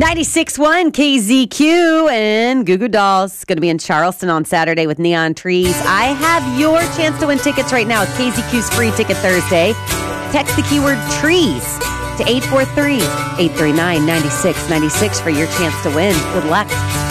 96.1 KZQ and Goo Goo Dolls going to be in Charleston on Saturday with Neon Trees. I have your chance to win tickets right now. KZQ's Free Ticket Thursday. Text the keyword trees to 843-839-9696 for your chance to win. Good luck.